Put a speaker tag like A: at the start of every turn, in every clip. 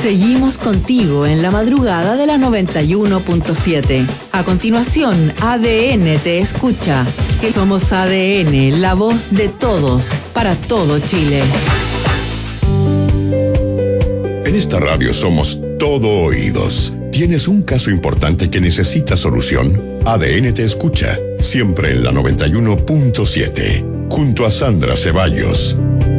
A: Seguimos contigo en la madrugada de la 91.7. A continuación, ADN te escucha. Que somos ADN, la voz de todos, para todo Chile.
B: En esta radio somos todo oídos. ¿Tienes un caso importante que necesita solución? ADN te escucha, siempre en la 91.7, junto a Sandra Ceballos.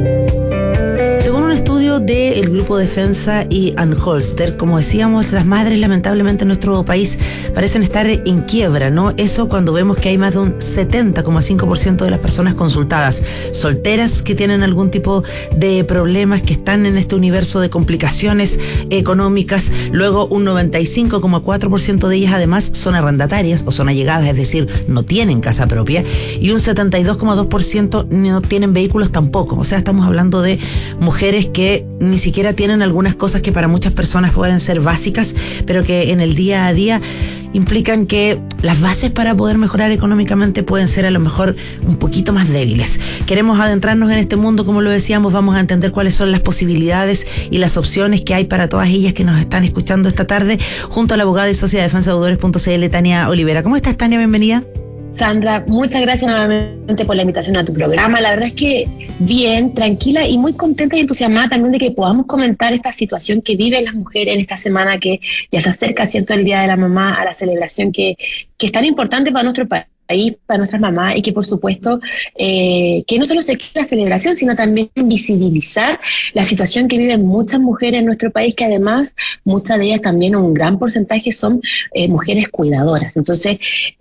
C: Según un estudio del Grupo Defensa y Anholster, como decíamos, las madres lamentablemente en nuestro país parecen estar en quiebra, ¿no? Eso cuando vemos que hay más de un 70,5% de las personas consultadas solteras que tienen algún tipo de problemas, que están en este universo de complicaciones económicas. Luego un 95,4% de ellas además son arrendatarias o son allegadas, es decir, no tienen casa propia, y un 72,2% no tienen vehículos tampoco. O sea, estamos hablando de mujeres que ni siquiera tienen algunas cosas que para muchas personas pueden ser básicas, pero que en el día a día implican que las bases para poder mejorar económicamente pueden ser a lo mejor un poquito más débiles. Queremos adentrarnos en este mundo, como lo decíamos, vamos a entender cuáles son las posibilidades y las opciones que hay para todas ellas que nos están escuchando esta tarde, junto a la abogada y socia de Defensa de Deudores.cl, Tania Olivera. ¿Cómo estás, Tania? Bienvenida.
D: Sandra, muchas gracias nuevamente por la invitación a tu programa. La verdad es que bien, tranquila y muy contenta y entusiasmada también de que podamos comentar esta situación que viven las mujeres en esta semana que ya se acerca, ¿cierto?, el Día de la Mamá, a la celebración que es tan importante para nuestro país, para nuestras mamás, y que por supuesto que no solo se quede la celebración, sino también visibilizar la situación que viven muchas mujeres en nuestro país, que además muchas de ellas también, un gran porcentaje, son mujeres cuidadoras. Entonces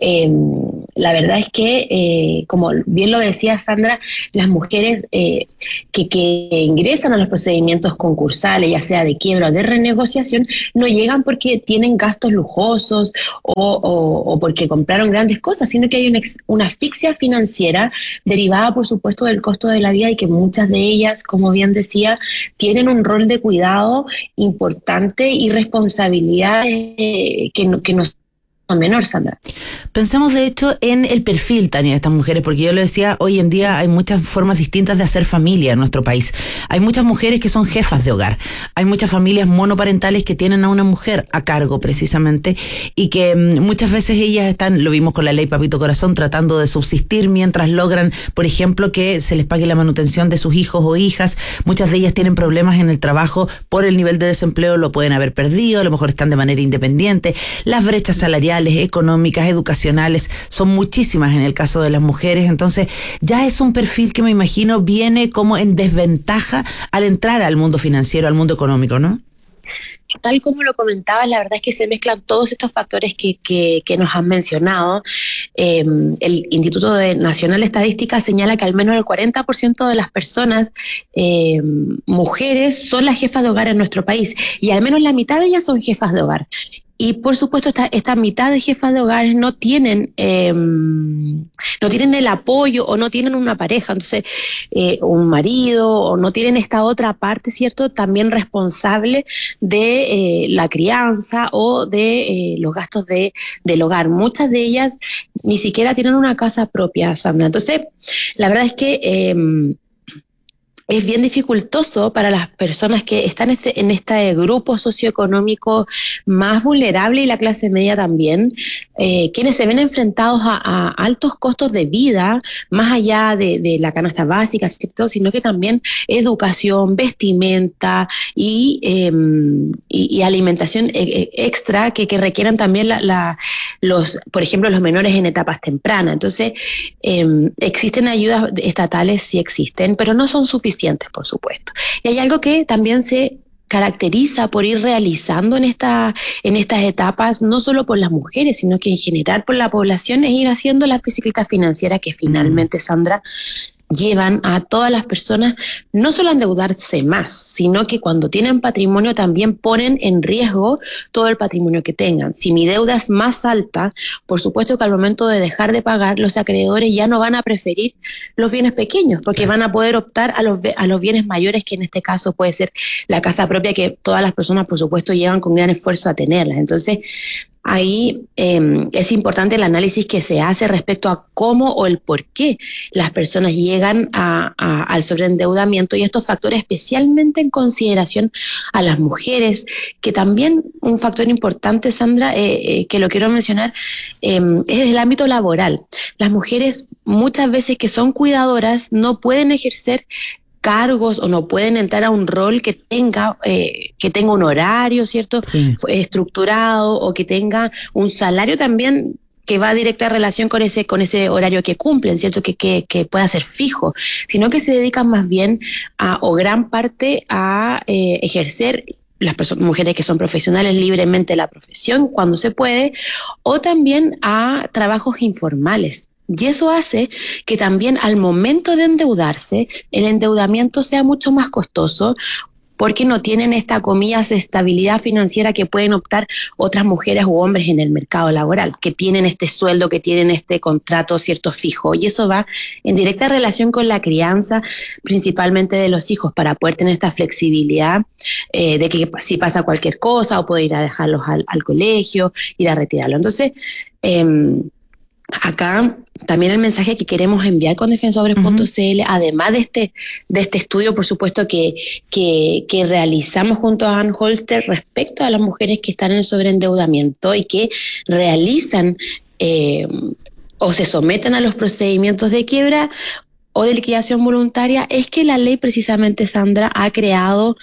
D: la verdad es que como bien lo decía Sandra, las mujeres que ingresan a los procedimientos concursales, ya sea de quiebra o de renegociación, no llegan porque tienen gastos lujosos o porque compraron grandes cosas, sino que hay una asfixia financiera derivada, por supuesto, del costo de la vida, y que muchas de ellas, como bien decía, tienen un rol de cuidado importante y responsabilidad que no menor, Sandra.
C: Pensemos de hecho en el perfil, Tania, de estas mujeres, porque yo lo decía, hoy en día hay muchas formas distintas de hacer familia en nuestro país. Hay muchas mujeres que son jefas de hogar, hay muchas familias monoparentales que tienen a una mujer a cargo precisamente, y que muchas veces ellas están, lo vimos con la ley Papito Corazón, tratando de subsistir mientras logran, por ejemplo, que se les pague la manutención de sus hijos o hijas. Muchas de ellas tienen problemas en el trabajo por el nivel de desempleo, lo pueden haber perdido, a lo mejor están de manera independiente. Las brechas salariales, económicas, educacionales, son muchísimas en el caso de las mujeres. Entonces ya es un perfil que me imagino viene como en desventaja al entrar al mundo financiero, al mundo económico, ¿no?
D: Tal como lo comentabas, la verdad es que se mezclan todos estos factores que nos han mencionado. El Instituto Nacional de Estadística señala que al menos el 40% de las personas mujeres son las jefas de hogar en nuestro país, y al menos la mitad de ellas son jefas de hogar. Y por supuesto esta mitad de jefas de hogares no tienen el apoyo, o no tienen una pareja, entonces un marido, o no tienen esta otra parte, ¿cierto?, también responsable de la crianza o de los gastos del hogar. Muchas de ellas ni siquiera tienen una casa propia, Sandra. Entonces la verdad es que es bien dificultoso para las personas que están en este grupo socioeconómico más vulnerable, y la clase media también, quienes se ven enfrentados a altos costos de vida, más allá de la canasta básica, ¿cierto?, sino que también educación, vestimenta y alimentación extra que requieran también por ejemplo, los menores en etapas tempranas. Entonces, existen ayudas estatales, sí existen, pero no son suficientes, por supuesto. Y hay algo que también se caracteriza por ir realizando en estas etapas, no solo por las mujeres, sino que en general por la población, es ir haciendo las bicicletas financieras que finalmente, Sandra, llevan a todas las personas no solo a endeudarse más, sino que cuando tienen patrimonio también ponen en riesgo todo el patrimonio que tengan. Si mi deuda es más alta, por supuesto que al momento de dejar de pagar, los acreedores ya no van a preferir los bienes pequeños, porque van a poder optar a los bienes mayores, que en este caso puede ser la casa propia, que todas las personas, por supuesto, llegan con gran esfuerzo a tenerla. Entonces, ahí es importante el análisis que se hace respecto a cómo o el por qué las personas llegan al sobreendeudamiento, y estos factores especialmente en consideración a las mujeres, que también un factor importante, Sandra, que lo quiero mencionar, es el ámbito laboral. Las mujeres muchas veces que son cuidadoras no pueden ejercer cargos o no pueden entrar a un rol que tenga un horario, ¿cierto? Sí. Estructurado, o que tenga un salario también que va a directa relación con ese horario que cumplen, ¿cierto? Que pueda ser fijo, sino que se dedican más bien o gran parte a ejercer, las mujeres que son profesionales, libremente la profesión cuando se puede, o también a trabajos informales. Y eso hace que también al momento de endeudarse, el endeudamiento sea mucho más costoso, porque no tienen esta, comillas, estabilidad financiera que pueden optar otras mujeres u hombres en el mercado laboral, que tienen este sueldo, que tienen este contrato, cierto, fijo. Y eso va en directa relación con la crianza, principalmente de los hijos, para poder tener esta flexibilidad de que si pasa cualquier cosa, o poder ir a dejarlos al colegio, ir a retirarlo. Entonces, acá también el mensaje que queremos enviar con Defensores.cl, además de este estudio, por supuesto, que realizamos junto a Ann Holster respecto a las mujeres que están en el sobreendeudamiento y que realizan o se someten a los procedimientos de quiebra o de liquidación voluntaria, es que la ley precisamente, Sandra, ha creado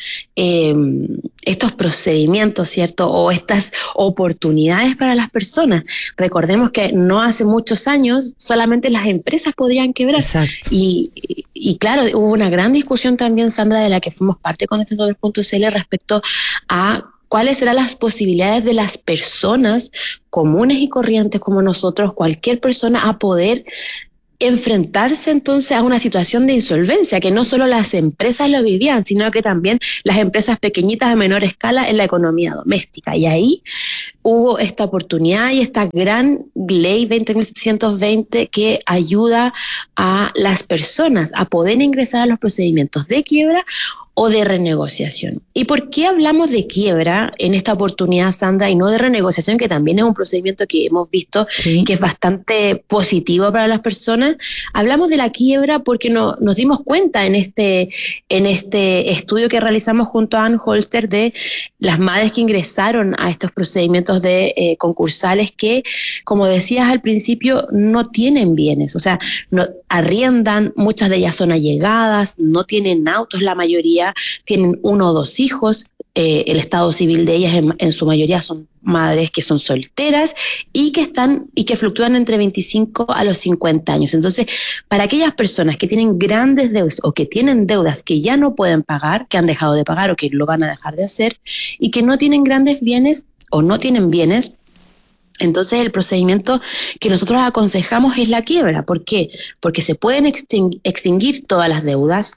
D: estos procedimientos, ¿cierto? O estas oportunidades para las personas. Recordemos que no hace muchos años solamente las empresas podían quebrar. Exacto. Y claro, hubo una gran discusión también, Sandra, de la que fuimos parte con Defensores.cl respecto a cuáles serán las posibilidades de las personas comunes y corrientes como nosotros, cualquier persona, a poder enfrentarse entonces a una situación de insolvencia, que no solo las empresas lo vivían, sino que también las empresas pequeñitas a menor escala en la economía doméstica. Y ahí hubo esta oportunidad y esta gran ley 20.720 que ayuda a las personas a poder ingresar a los procedimientos de quiebra o de renegociación. ¿Y por qué hablamos de quiebra en esta oportunidad, Sandra, y no de renegociación, que también es un procedimiento que hemos visto que es bastante positivo para las personas? Hablamos de la quiebra porque nos dimos cuenta en este estudio que realizamos junto a Ann Holster de las madres que ingresaron a estos procedimientos de concursales que, como decías al principio, no tienen bienes, o sea, no arriendan, muchas de ellas son allegadas, no tienen autos, la mayoría tienen 1 o 2 hijos, el estado civil de ellas en su mayoría son madres que son solteras y que fluctúan entre 25 a los 50 años. Entonces, para aquellas personas que tienen grandes deudas o que tienen deudas que ya no pueden pagar, que han dejado de pagar o que lo van a dejar de hacer, y que no tienen grandes bienes o no tienen bienes, entonces el procedimiento que nosotros aconsejamos es la quiebra. ¿Por qué? Porque se pueden extinguir todas las deudas.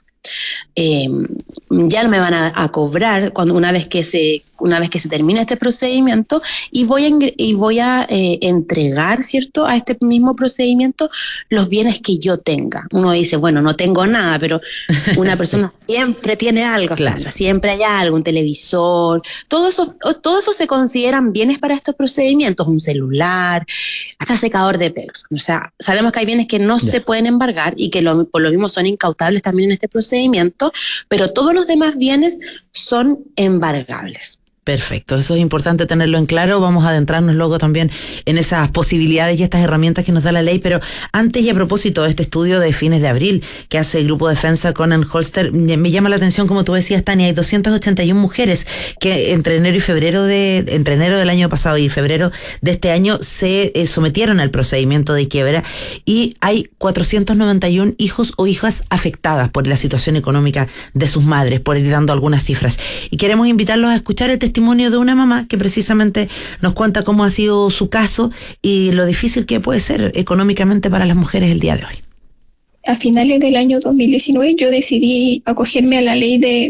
D: Ya no me van a cobrar una vez que se termina este procedimiento, y voy a entregar, ¿cierto?, a este mismo procedimiento los bienes que yo tenga. Uno dice, bueno, no tengo nada, pero una persona siempre tiene algo, claro. Siempre hay algo, un televisor, todo eso se consideran bienes para estos procedimientos, un celular, hasta secador de pelos. O sea, sabemos que hay bienes que no se pueden embargar y que por lo mismo son incautables también en este procedimiento, pero todos los demás bienes son embargables.
C: Perfecto, eso es importante tenerlo en claro. Vamos a adentrarnos luego también en esas posibilidades y estas herramientas que nos da la ley, pero antes, y a propósito de este estudio de fines de abril que hace el Grupo Defensa con Ann Holster, me llama la atención, como tú decías, Tania, hay 281 mujeres que entre enero del año pasado y febrero de este año se sometieron al procedimiento de quiebra, y hay 491 hijos o hijas afectadas por la situación económica de sus madres, por ir dando algunas cifras. Y queremos invitarlos a escuchar el testimonio de una mamá que precisamente nos cuenta cómo ha sido su caso y lo difícil que puede ser económicamente para las mujeres el día de hoy.
E: A finales del año 2019 yo decidí acogerme a la ley de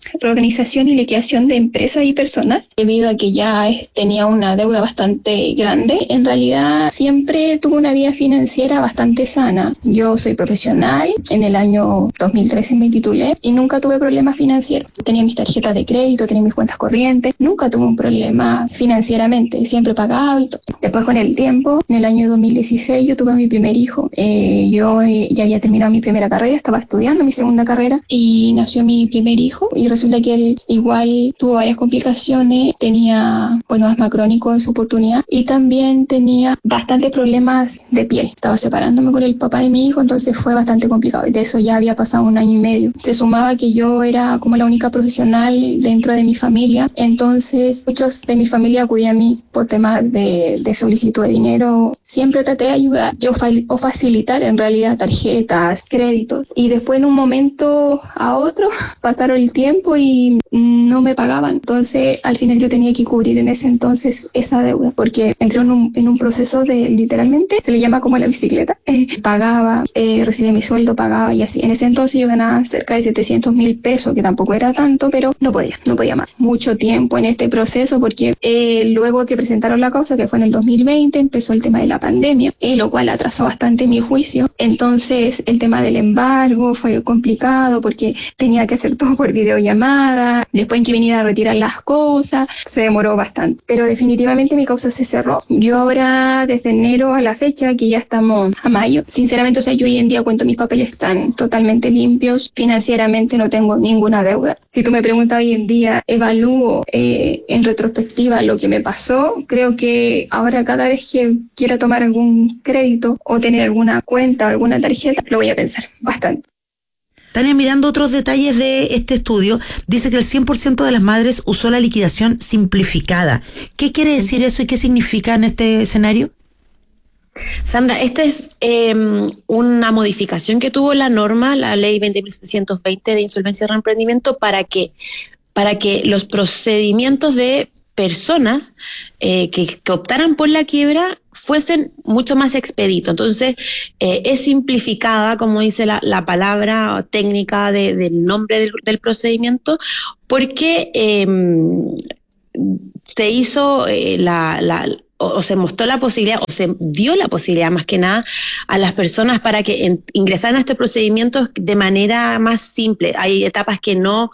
E: reorganización y liquidación de empresas y personas, debido a que ya tenía una deuda bastante grande. En realidad siempre tuve una vida financiera bastante sana. Yo soy profesional, en el año 2013 me titulé y nunca tuve problemas financieros. Tenía mis tarjetas de crédito, tenía mis cuentas corrientes, nunca tuve un problema financieramente, siempre pagaba y todo. Después, con el tiempo, en el año 2016 yo tuve a mi primer hijo. Yo ya había terminado mi primera carrera, estaba estudiando mi segunda carrera y nació mi primer hijo, y resulta que él igual tuvo varias complicaciones, tenía asma crónico en su oportunidad y también tenía bastantes problemas de piel. Estaba separándome con el papá de mi hijo, entonces fue bastante complicado, y de eso ya había pasado 1 año y medio. Se sumaba que yo era como la única profesional dentro de mi familia, entonces muchos de mi familia acudían a mí por temas de solicitud de dinero. Siempre traté de ayudar o facilitar en realidad tarjetas, créditos, y después en un momento a otro pasaron el tiempo y no me pagaban. Entonces al final yo tenía que cubrir en ese entonces esa deuda, porque entré en un proceso de, literalmente se le llama como la bicicleta, pagaba, recibía mi sueldo, pagaba y así. En ese entonces yo ganaba cerca de 700.000 pesos, que tampoco era tanto, pero no podía más. Mucho tiempo en este proceso, porque luego que presentaron la causa, que fue en el 2020, empezó el tema de la pandemia, lo cual atrasó bastante mi juicio. Entonces el tema del embargo fue complicado porque tenía que hacer todo por videollamada, después en que viniera a retirar las cosas, se demoró bastante, pero definitivamente mi causa se cerró. Yo ahora, desde enero a la fecha, que ya estamos a mayo, sinceramente, yo hoy en día cuento mis papeles están totalmente limpios, financieramente no tengo ninguna deuda. Si tú me preguntas hoy en día, evalúo en retrospectiva lo que me pasó, creo que ahora cada vez que quiera tomar algún crédito o tener alguna cuenta o alguna tarjeta, lo voy a pensar bastante.
C: Tania, mirando otros detalles de este estudio, dice que el 100% de las madres usó la liquidación simplificada. ¿Qué quiere decir eso y qué significa en este escenario?
D: Sandra, esta es una modificación que tuvo la norma, la ley 20.720 de insolvencia y reemprendimiento, para que los procedimientos de personas que optaran por la quiebra fuesen mucho más expeditos. Entonces, es simplificada, como dice la palabra técnica del nombre del procedimiento, porque se hizo o se mostró la posibilidad, o se dio la posibilidad más que nada a las personas para que ingresaran a este procedimiento de manera más simple. Hay etapas que no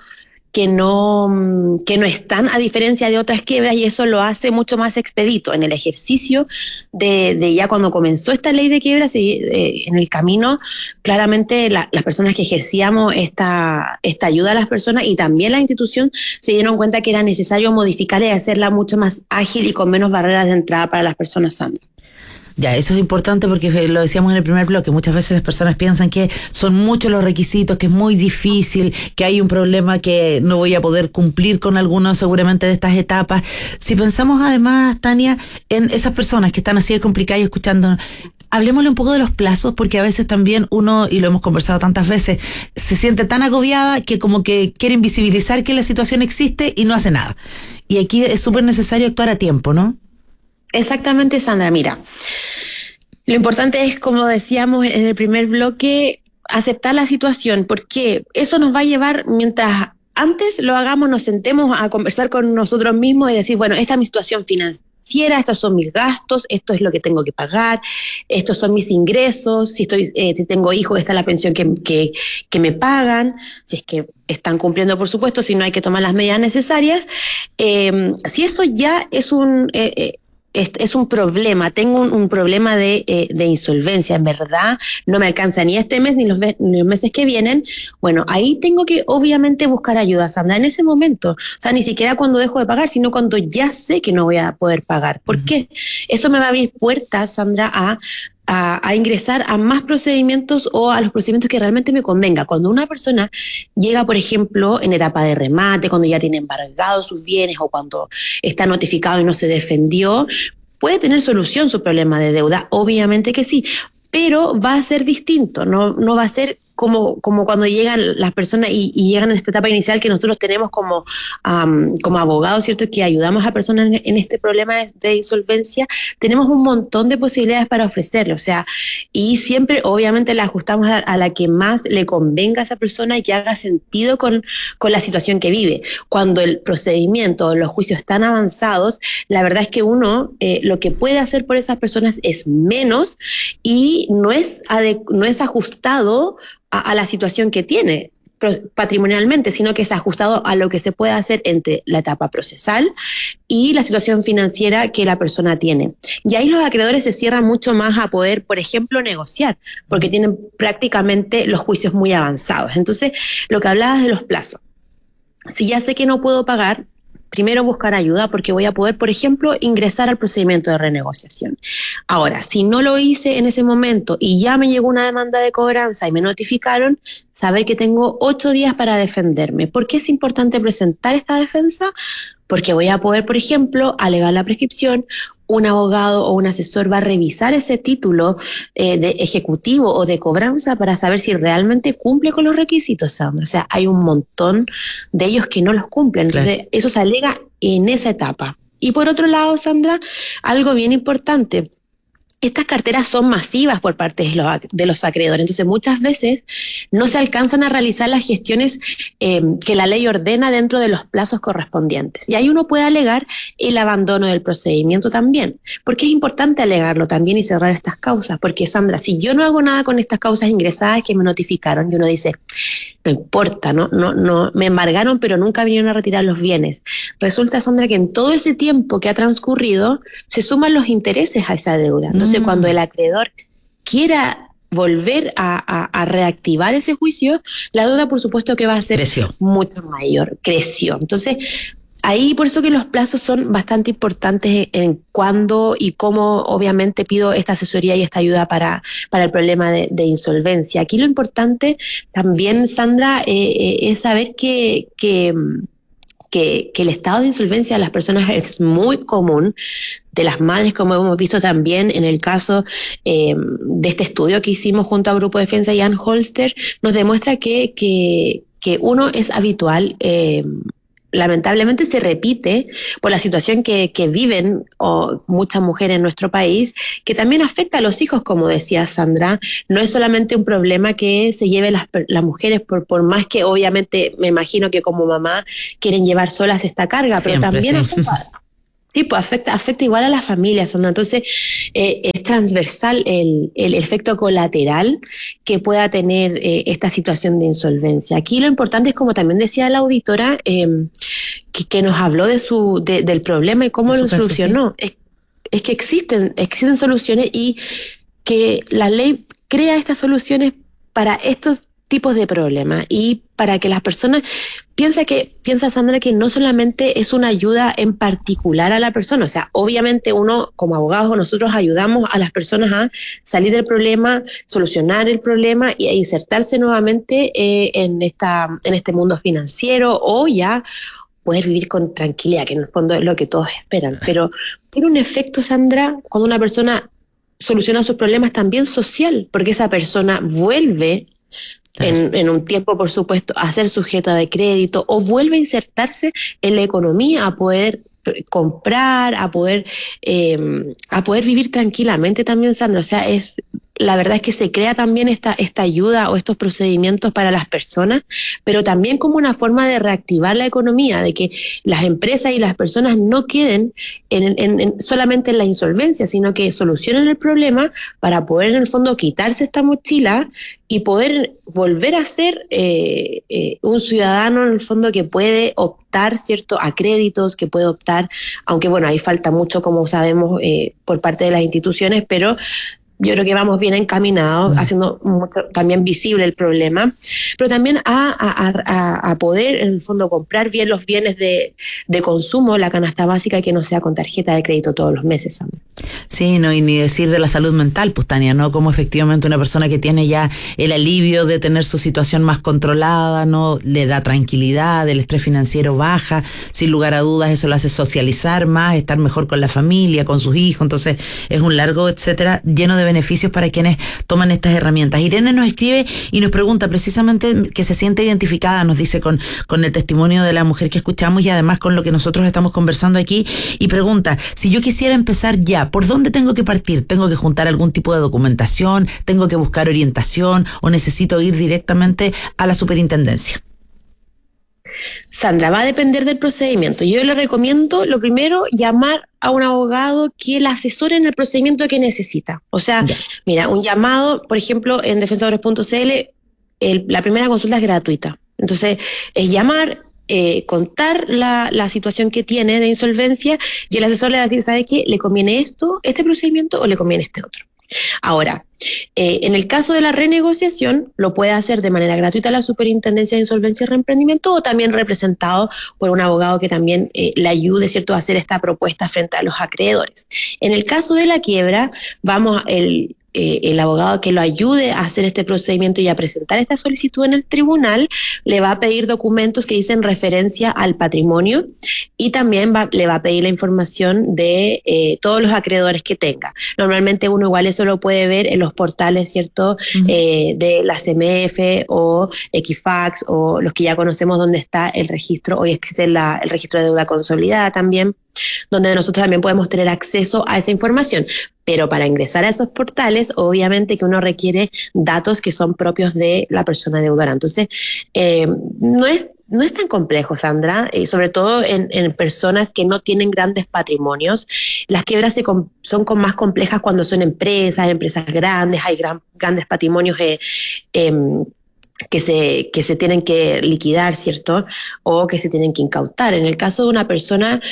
D: están, a diferencia de otras quiebras, y eso lo hace mucho más expedito. En el ejercicio de ya cuando comenzó esta ley de quiebras, en el camino, claramente las personas que ejercíamos esta ayuda a las personas y también la institución se dieron cuenta que era necesario modificarla y hacerla mucho más ágil y con menos barreras de entrada para las personas, Sandra.
C: Ya, eso es importante porque lo decíamos en el primer bloque, muchas veces las personas piensan que son muchos los requisitos, que es muy difícil, que hay un problema que no voy a poder cumplir con alguno seguramente de estas etapas. Si pensamos además, Tania, en esas personas que están así de complicadas y escuchándonos, hablemosle un poco de los plazos, porque a veces también uno, y lo hemos conversado tantas veces, se siente tan agobiada que como que quiere invisibilizar que la situación existe y no hace nada. Y aquí es súper necesario actuar a tiempo, ¿no?
D: Exactamente, Sandra. Mira, lo importante es, como decíamos en el primer bloque, aceptar la situación, porque eso nos va a llevar, mientras antes lo hagamos, nos sentemos a conversar con nosotros mismos y decir, bueno, esta es mi situación financiera, estos son mis gastos, esto es lo que tengo que pagar, estos son mis ingresos, si tengo hijos, esta es la pensión que me pagan, si es que están cumpliendo, por supuesto, si no hay que tomar las medidas necesarias. Si eso ya es un problema, tengo un problema de insolvencia, en verdad, no me alcanza ni este mes ni los meses que vienen, bueno, ahí tengo que obviamente buscar ayuda, Sandra, en ese momento, o sea, ni siquiera cuando dejo de pagar, sino cuando ya sé que no voy a poder pagar. ¿Por qué? Eso me va a abrir puertas, Sandra, a ingresar a más procedimientos o a los procedimientos que realmente me convenga. Cuando una persona llega, por ejemplo, en etapa de remate, cuando ya tiene embargados sus bienes o cuando está notificado y no se defendió, puede tener solución su problema de deuda, obviamente que sí, pero va a ser distinto, no va a ser como cuando llegan las personas y llegan en esta etapa inicial que nosotros tenemos como abogados, ¿cierto? Que ayudamos a personas en este problema de insolvencia, tenemos un montón de posibilidades para ofrecerle, o sea, y siempre obviamente la ajustamos a la que más le convenga a esa persona y que haga sentido con la situación que vive. Cuando el procedimiento o los juicios están avanzados, la verdad es que uno lo que puede hacer por esas personas es menos y no es ajustado a la situación que tiene patrimonialmente, sino que es ajustado a lo que se puede hacer entre la etapa procesal y la situación financiera que la persona tiene. Y ahí los acreedores se cierran mucho más a poder, por ejemplo, negociar, porque tienen prácticamente los juicios muy avanzados. Entonces, lo que hablabas de los plazos. Si ya sé que no puedo pagar, primero buscar ayuda porque voy a poder, por ejemplo, ingresar al procedimiento de renegociación. Ahora, si no lo hice en ese momento y ya me llegó una demanda de cobranza y me notificaron, saber que tengo 8 días para defenderme. ¿Por qué es importante presentar esta defensa? Porque voy a poder, por ejemplo, alegar la prescripción, un abogado o un asesor va a revisar ese título de ejecutivo o de cobranza para saber si realmente cumple con los requisitos, Sandra. O sea, hay un montón de ellos que no los cumplen. Entonces, claro, eso se alega en esa etapa. Y por otro lado, Sandra, algo bien importante. Estas carteras son masivas por parte de los acreedores, entonces muchas veces no se alcanzan a realizar las gestiones que la ley ordena dentro de los plazos correspondientes. Y ahí uno puede alegar el abandono del procedimiento también, porque es importante alegarlo también y cerrar estas causas, porque Sandra, si yo no hago nada con estas causas ingresadas que me notificaron, y uno dice, no importa, no, me embargaron, pero nunca vinieron a retirar los bienes. Resulta, Sandra, que en todo ese tiempo que ha transcurrido se suman los intereses a esa deuda. Entonces, cuando el acreedor quiera volver a reactivar ese juicio, la deuda, por supuesto, que va a ser mucho mayor, creció. Entonces, ahí por eso que los plazos son bastante importantes en cuándo y cómo, obviamente, pido esta asesoría y esta ayuda para el problema de insolvencia. Aquí lo importante también, Sandra, es saber que el estado de insolvencia de las personas es muy común, de las madres, como hemos visto también en el caso de este estudio que hicimos junto a Grupo Defensa y Ann Holster, nos demuestra que uno es habitual, lamentablemente se repite por la situación que viven muchas mujeres en nuestro país, que también afecta a los hijos, como decía Sandra. No es solamente un problema que se lleven las mujeres, por más que obviamente me imagino que como mamá quieren llevar solas esta carga, pero también afecta. Sí, pues afecta igual a las familias, Sandra. Entonces, es transversal el efecto colateral que pueda tener esta situación de insolvencia. Aquí lo importante es, como también decía la auditora, que nos habló del problema y cómo lo solucionó. Es que existen soluciones y que la ley crea estas soluciones para estos tipos de problemas y para que las personas piensa Sandra que no solamente es una ayuda en particular a la persona, o sea, obviamente uno como abogado nosotros ayudamos a las personas a salir del problema, solucionar el problema y a insertarse nuevamente en este mundo financiero o ya poder vivir con tranquilidad, que en el fondo es lo que todos esperan, pero tiene un efecto, Sandra, cuando una persona soluciona sus problemas también social, porque esa persona vuelve en un tiempo, por supuesto, a ser sujeta de crédito o vuelve a insertarse en la economía, a poder comprar, a poder vivir tranquilamente también, Sandra. O sea, la verdad es que se crea también esta ayuda o estos procedimientos para las personas, pero también como una forma de reactivar la economía, de que las empresas y las personas no queden solamente en la insolvencia, sino que solucionen el problema para poder en el fondo quitarse esta mochila y poder volver a ser un ciudadano en el fondo que puede optar, ¿cierto?, a créditos, que puede optar, aunque bueno, ahí falta mucho, como sabemos, por parte de las instituciones, pero yo creo que vamos bien encaminados, haciendo mucho, también visible el problema, pero también a poder, en el fondo, comprar bien los bienes de consumo, la canasta básica, que no sea con tarjeta de crédito todos los meses, Sandra.
C: Sí, no, y ni decir de la salud mental, pues Tania, ¿no? Como efectivamente una persona que tiene ya el alivio de tener su situación más controlada, ¿no? Le da tranquilidad, el estrés financiero baja, sin lugar a dudas eso lo hace socializar más, estar mejor con la familia, con sus hijos, entonces es un largo etcétera, lleno de beneficios para quienes toman estas herramientas. Irene nos escribe y nos pregunta precisamente que se siente identificada, nos dice, con el testimonio de la mujer que escuchamos y además con lo que nosotros estamos conversando aquí, y pregunta, si yo quisiera empezar ya, ¿por dónde tengo que partir? ¿Tengo que juntar algún tipo de documentación? ¿Tengo que buscar orientación? ¿O necesito ir directamente a la superintendencia?
D: Sandra, va a depender del procedimiento. Yo le recomiendo, lo primero, llamar a un abogado que la asesore en el procedimiento que necesita. O sea, mira, un llamado, por ejemplo, en defensores.cl, la primera consulta es gratuita. Entonces, es llamar, contar la situación que tiene de insolvencia, y el asesor le va a decir, ¿sabe qué? ¿Le conviene este procedimiento o le conviene este otro? Ahora, en el caso de la renegociación, lo puede hacer de manera gratuita la Superintendencia de Insolvencia y Reemprendimiento, o también representado por un abogado que también le ayude, ¿cierto?, a hacer esta propuesta frente a los acreedores. En el caso de la quiebra, el abogado que lo ayude a hacer este procedimiento y a presentar esta solicitud en el tribunal le va a pedir documentos que dicen referencia al patrimonio, y también le va a pedir la información de todos los acreedores que tenga. Normalmente uno igual eso lo puede ver en los portales, ¿cierto?, de la CMF o Equifax, o los que ya conocemos, donde está el registro. Hoy existe el registro de deuda consolidada también, donde nosotros también podemos tener acceso a esa información. Pero para ingresar a esos portales, obviamente que uno requiere datos que son propios de la persona deudora. Entonces, no es tan complejo, Sandra, sobre todo en personas que no tienen grandes patrimonios. Las quiebras son más complejas cuando son empresas grandes, hay grandes patrimonios que se tienen que liquidar, ¿cierto?, o que se tienen que incautar. En el caso de una persona,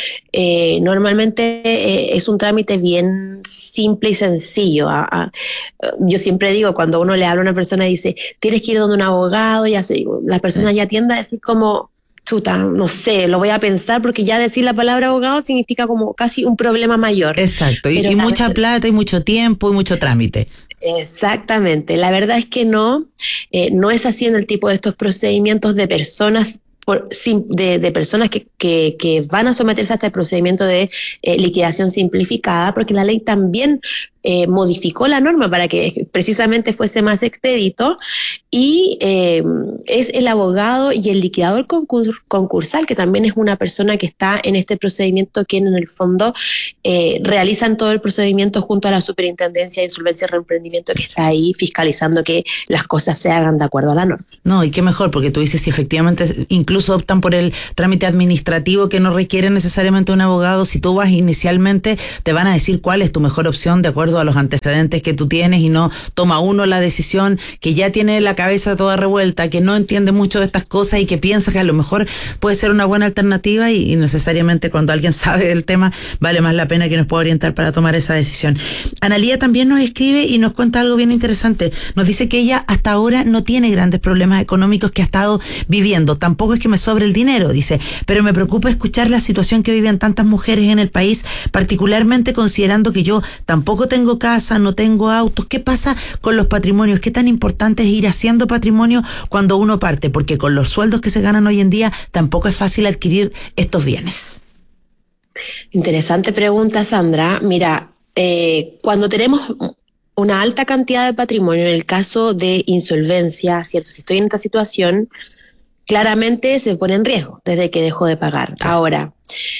D: normalmente es un trámite bien simple y sencillo. Yo siempre digo, cuando uno le habla a una persona y dice, tienes que ir donde un abogado, la persona ya tiende a decir como, chuta, no sé, lo voy a pensar, porque ya decir la palabra abogado significa como casi un problema mayor.
C: Exacto, y mucha plata y mucho tiempo y mucho trámite.
D: Exactamente, la verdad es que no es así en el tipo de estos procedimientos de personas, de personas que van a someterse a este procedimiento de liquidación simplificada, porque la ley también modificó la norma para que precisamente fuese más expedito, y es el abogado y el liquidador concursal, que también es una persona que está en este procedimiento, quien en el fondo realizan todo el procedimiento junto a la Superintendencia de Insolvencia y Reemprendimiento, que está ahí fiscalizando que las cosas se hagan de acuerdo a la norma.
C: No, y qué mejor, porque tú dices, si efectivamente incluso optan por el trámite administrativo que no requiere necesariamente un abogado, si tú vas inicialmente, te van a decir cuál es tu mejor opción de acuerdo a los antecedentes que tú tienes, y no toma uno la decisión que ya tiene la cabeza toda revuelta, que no entiende mucho de estas cosas y que piensa que a lo mejor puede ser una buena alternativa, y necesariamente cuando alguien sabe del tema vale más la pena que nos pueda orientar para tomar esa decisión. Analía también nos escribe y nos cuenta algo bien interesante. Nos dice que ella hasta ahora no tiene grandes problemas económicos que ha estado viviendo, tampoco es que me sobre el dinero, dice, pero me preocupa escuchar la situación que viven tantas mujeres en el país, particularmente considerando que yo tampoco tengo casa, no tengo autos. ¿Qué pasa con los patrimonios? ¿Qué tan importante es ir haciendo patrimonio cuando uno parte? Porque con los sueldos que se ganan hoy en día tampoco es fácil adquirir estos bienes.
D: Interesante pregunta, Sandra. Mira, cuando tenemos una alta cantidad de patrimonio, en el caso de insolvencia, ¿cierto?, si estoy en esta situación, claramente se pone en riesgo desde que dejo de pagar. Ahora,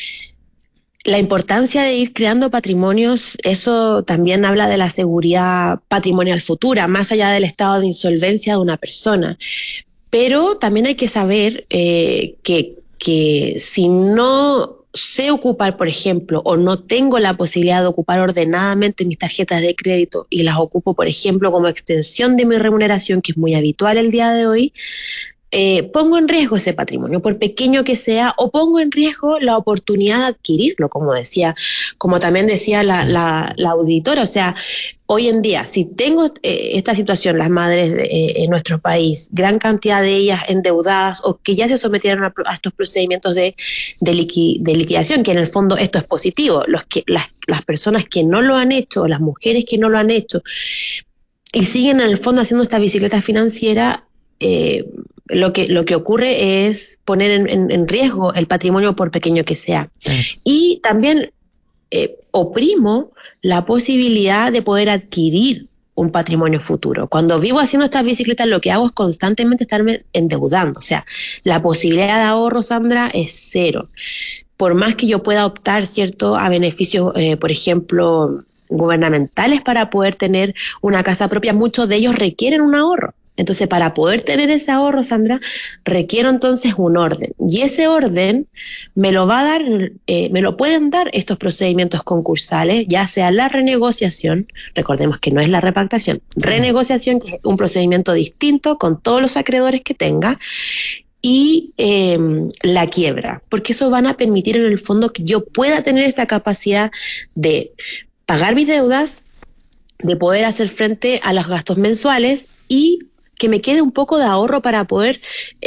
D: la importancia de ir creando patrimonios, eso también habla de la seguridad patrimonial futura, más allá del estado de insolvencia de una persona. Pero también hay que saber que si no sé ocupar, por ejemplo, o no tengo la posibilidad de ocupar ordenadamente mis tarjetas de crédito y las ocupo, por ejemplo, como extensión de mi remuneración, que es muy habitual el día de hoy, pongo en riesgo ese patrimonio, por pequeño que sea, o pongo en riesgo la oportunidad de adquirirlo, como también decía la auditora. O sea, hoy en día, si tengo esta situación, las madres en nuestro país, gran cantidad de ellas endeudadas o que ya se sometieron a estos procedimientos de liquidación, que en el fondo esto es positivo, las personas que no lo han hecho, o las mujeres que no lo han hecho, y siguen en el fondo haciendo esta bicicleta financiera, lo que ocurre es poner en riesgo el patrimonio por pequeño que sea. Y también oprimo la posibilidad de poder adquirir un patrimonio futuro. Cuando vivo haciendo estas bicicletas, lo que hago es constantemente estarme endeudando. O sea, la posibilidad de ahorro, Sandra, es cero. Por más que yo pueda optar, ¿cierto?, a beneficios, por ejemplo, gubernamentales para poder tener una casa propia, muchos de ellos requieren un ahorro. Entonces, para poder tener ese ahorro, Sandra, requiero entonces un orden. Y ese orden me lo va a dar, me lo pueden dar estos procedimientos concursales, ya sea la renegociación, recordemos que no es la repactación, renegociación, que es un procedimiento distinto con todos los acreedores que tenga, y la quiebra, porque eso van a permitir en el fondo que yo pueda tener esta capacidad de pagar mis deudas, de poder hacer frente a los gastos mensuales y que me quede un poco de ahorro para poder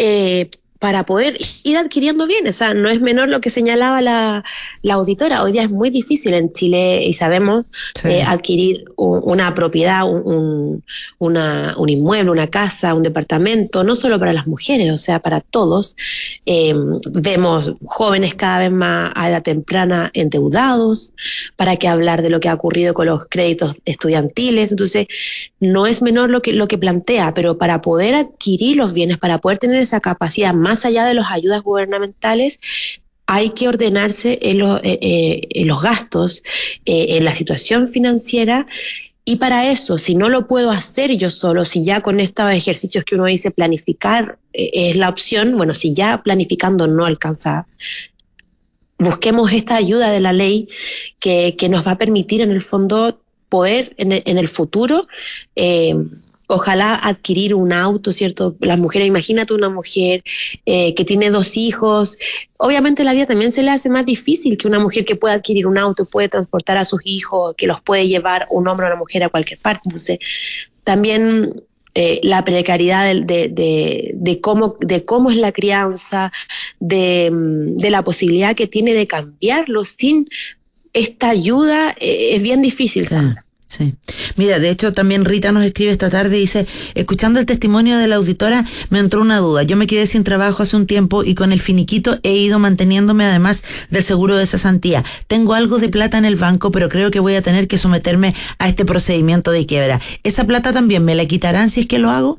D: ir adquiriendo bienes. O sea, no es menor lo que señalaba la auditora. Hoy día es muy difícil en Chile, y sabemos, adquirir una propiedad, un inmueble, una casa, un departamento, no solo para las mujeres, o sea, para todos. Vemos jóvenes cada vez más a edad temprana endeudados, para qué hablar de lo que ha ocurrido con los créditos estudiantiles. Entonces, no es menor lo que plantea, pero para poder adquirir los bienes, para poder tener esa capacidad más allá de las ayudas gubernamentales, hay que ordenarse en los gastos, en la situación financiera. Y para eso, si no lo puedo hacer yo solo, si ya con estos ejercicios que uno dice planificar es la opción, bueno, si ya planificando no alcanza, busquemos esta ayuda de la ley que nos va a permitir en el fondo poder en el futuro ojalá adquirir un auto, ¿cierto? Las mujeres, imagínate una mujer que tiene 2 hijos, obviamente la vida también se le hace más difícil que una mujer que puede adquirir un auto, puede transportar a sus hijos, que los puede llevar un hombre o una mujer a cualquier parte. Entonces, también la precariedad de cómo es la crianza, de la posibilidad que tiene de cambiarlo sin esta ayuda, es bien difícil, Sandra.
C: Sí. Mira, de hecho también Rita nos escribe esta tarde, dice, escuchando el testimonio de la auditora me entró una duda. Yo me quedé sin trabajo hace un tiempo y con el finiquito he ido manteniéndome además del seguro de cesantía. Tengo algo de plata en el banco, pero creo que voy a tener que someterme a este procedimiento de quiebra. ¿Esa plata también me la quitarán si es que lo hago?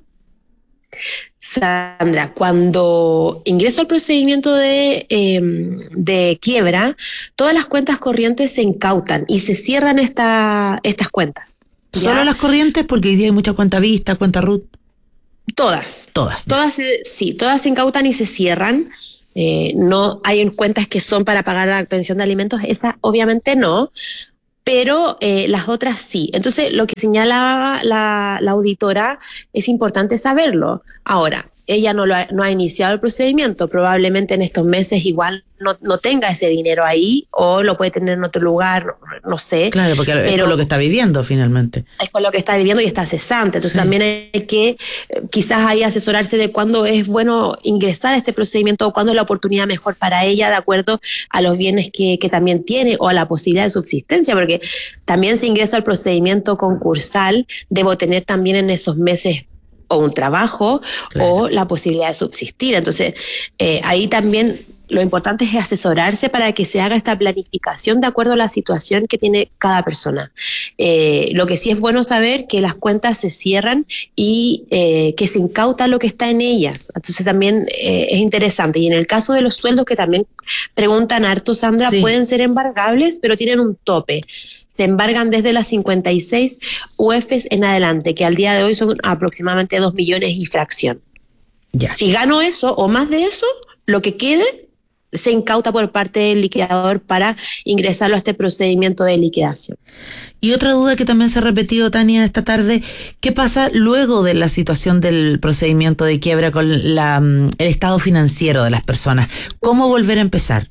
D: Sandra, cuando ingreso al procedimiento de quiebra, todas las cuentas corrientes se incautan y se cierran estas cuentas. ¿Ya?
C: ¿Solo las corrientes? Porque hoy día hay mucha cuenta vista, cuenta RUT.
D: Todas, sí, todas se incautan y se cierran. No hay cuentas que son para pagar la pensión de alimentos, esa obviamente no, pero las otras sí. Entonces, lo que señalaba la auditora es importante saberlo. Ahora, ella no ha iniciado el procedimiento, probablemente en estos meses igual no tenga ese dinero ahí, o lo puede tener en otro lugar, no sé.
C: Claro, porque es con lo que está viviendo finalmente.
D: Es con lo que está viviendo y está cesante, entonces también hay que quizás ahí asesorarse de cuándo es bueno ingresar a este procedimiento o cuándo es la oportunidad mejor para ella, de acuerdo a los bienes que también tiene o a la posibilidad de subsistencia, porque también si ingreso al procedimiento concursal, debo tener también en esos meses o un trabajo, claro, o la posibilidad de subsistir. Entonces, ahí también lo importante es asesorarse para que se haga esta planificación de acuerdo a la situación que tiene cada persona. Lo que sí es bueno saber que las cuentas se cierran y que se incauta lo que está en ellas. Entonces también es interesante. Y en el caso de los sueldos, que también preguntan harto, Sandra, sí, pueden ser embargables, pero tienen un tope. Se embargan desde las 56 UFs en adelante, que al día de hoy son aproximadamente 2 millones y fracción.
C: Ya.
D: Si gano eso o más de eso, lo que quede se incauta por parte del liquidador para ingresarlo a este procedimiento de liquidación.
C: Y otra duda que también se ha repetido, Tania, esta tarde, ¿qué pasa luego de la situación del procedimiento de quiebra con el estado financiero de las personas? ¿Cómo volver a empezar?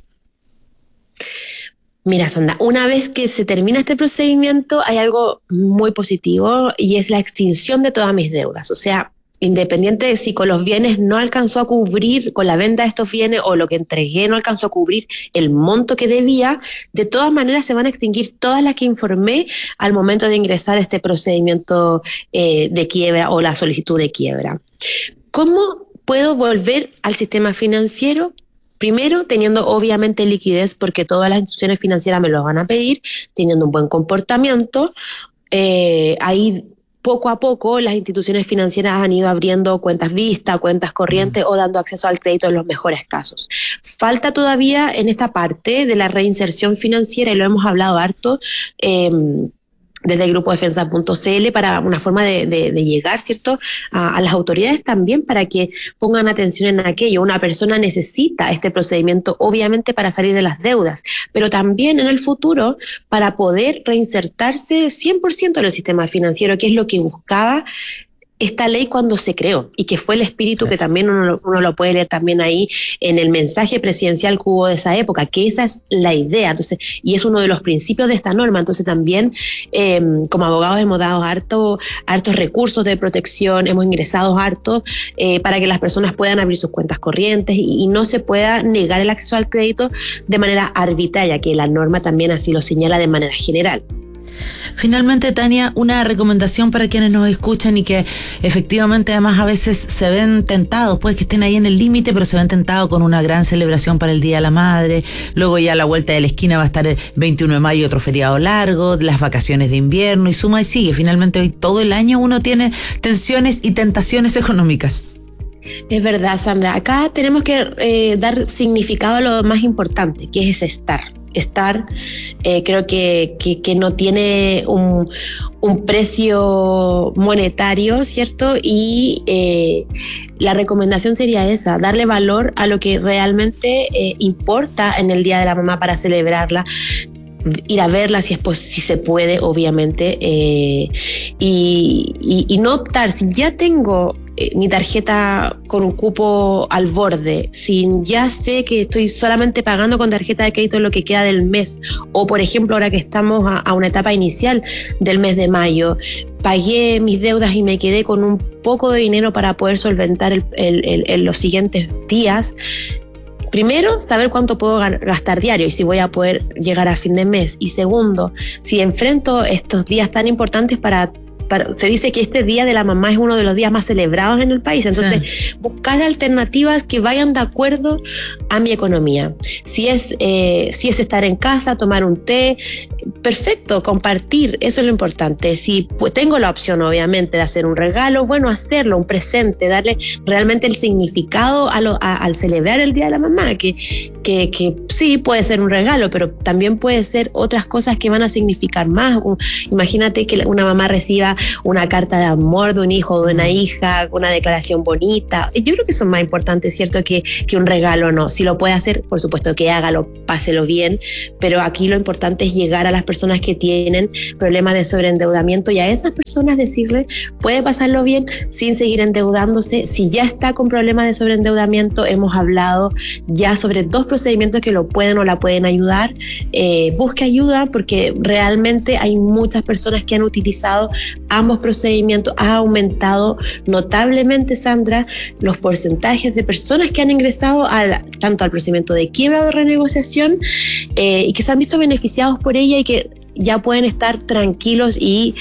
D: Mira, Sandra, una vez que se termina este procedimiento hay algo muy positivo y es la extinción de todas mis deudas. O sea, independiente de si con los bienes no alcanzó a cubrir, con la venta de estos bienes o lo que entregué no alcanzó a cubrir el monto que debía, de todas maneras se van a extinguir todas las que informé al momento de ingresar a este procedimiento de quiebra o la solicitud de quiebra. ¿Cómo puedo volver al sistema financiero? Primero, teniendo obviamente liquidez, porque todas las instituciones financieras me lo van a pedir, teniendo un buen comportamiento. Ahí poco a poco las instituciones financieras han ido abriendo cuentas vistas, cuentas corrientes o dando acceso al crédito en los mejores casos. Falta todavía en esta parte de la reinserción financiera, y lo hemos hablado harto, desde el grupo defensa.cl, para una forma de llegar, ¿cierto?, a las autoridades también para que pongan atención en aquello. Una persona necesita este procedimiento obviamente para salir de las deudas, pero también en el futuro para poder reinsertarse 100% en el sistema financiero, que es lo que buscaba esta ley cuando se creó, y que fue el espíritu que también uno lo puede leer también ahí en el mensaje presidencial que hubo de esa época, que esa es la idea. Entonces, y es uno de los principios de esta norma. Entonces también como abogados hemos dado hartos recursos de protección, hemos ingresado harto para que las personas puedan abrir sus cuentas corrientes y no se pueda negar el acceso al crédito de manera arbitraria, que la norma también así lo señala de manera general.
C: Finalmente, Tania, una recomendación para quienes nos escuchan y que efectivamente además a veces se ven tentados, pues que estén ahí en el límite, pero se ven tentados con una gran celebración para el Día de la Madre, luego ya a la vuelta de la esquina va a estar el 21 de mayo otro feriado largo, las vacaciones de invierno y suma y sigue. Finalmente hoy todo el año uno tiene tensiones y tentaciones económicas.
D: Es verdad, Sandra. Acá tenemos que dar significado a lo más importante, que es estar. Creo que no tiene un precio monetario, ¿cierto? Y la recomendación sería esa, darle valor a lo que realmente importa en el Día de la Mamá para celebrarla, ir a verla si se puede, obviamente, y no optar, si ya tengo mi tarjeta con un cupo al borde, si ya sé que estoy solamente pagando con tarjeta de crédito lo que queda del mes, o por ejemplo ahora que estamos a una etapa inicial del mes de mayo, pagué mis deudas y me quedé con un poco de dinero para poder solventar los siguientes días. Primero, saber cuánto puedo gastar diario y si voy a poder llegar a fin de mes. Y segundo, si enfrento estos días tan importantes se dice que este Día de la Mamá es uno de los días más celebrados en el país, entonces buscar alternativas que vayan de acuerdo a mi economía. Si es estar en casa, tomar un té, perfecto, compartir, eso es lo importante. Si tengo la opción, obviamente, de hacer un regalo, bueno, hacerlo, un presente, darle realmente el significado al celebrar el Día de la Mamá, que sí puede ser un regalo, pero también puede ser otras cosas que van a significar más. Imagínate que una mamá reciba una carta de amor de un hijo o de una hija, una declaración bonita. Yo creo que eso es más importante, ¿cierto?, que un regalo. No, si lo puede hacer, por supuesto que hágalo, páselo bien, pero aquí lo importante es llegar a las personas que tienen problemas de sobreendeudamiento y a esas personas decirles, puede pasarlo bien sin seguir endeudándose. Si ya está con problemas de sobreendeudamiento, hemos hablado ya sobre 2 procedimientos que lo pueden o la pueden ayudar. Busque ayuda, porque realmente hay muchas personas que han utilizado ambos procedimientos. Ha aumentado notablemente, Sandra, los porcentajes de personas que han ingresado tanto al procedimiento de quiebra o de renegociación y que se han visto beneficiados por ella y que ya pueden estar tranquilos y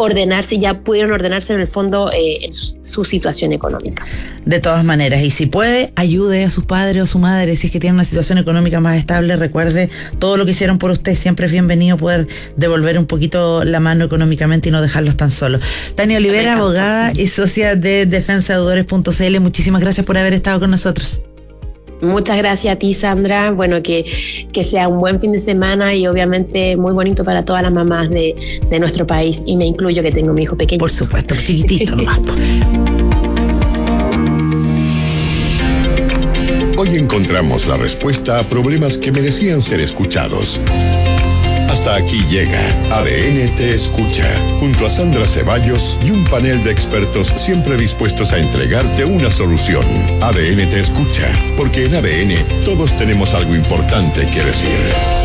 D: ya pudieron ordenarse en el fondo en su situación económica.
C: De todas maneras, y si puede, ayude a sus padres o su madre, si es que tienen una situación económica más estable. Recuerde, todo lo que hicieron por usted, siempre es bienvenido poder devolver un poquito la mano económicamente y no dejarlos tan solos. Tania Olivera, abogada y socia de defensadeudores.cl, muchísimas gracias por haber estado con nosotros.
D: Muchas gracias a ti, Sandra. Bueno, que sea un buen fin de semana y obviamente muy bonito para todas las mamás de nuestro país, y me incluyo, que tengo mi hijo pequeño.
C: Por supuesto, chiquitito nomás.
B: Hoy encontramos la respuesta a problemas que merecían ser escuchados. Hasta aquí llega ADN Te Escucha, junto a Sandra Ceballos y un panel de expertos siempre dispuestos a entregarte una solución. ADN Te Escucha, porque en ADN todos tenemos algo importante que decir.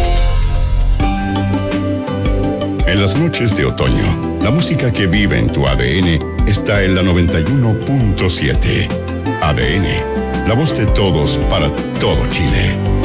B: En las noches de otoño, la música que vive en tu ADN está en la 91.7. ADN, la voz de todos para todo Chile.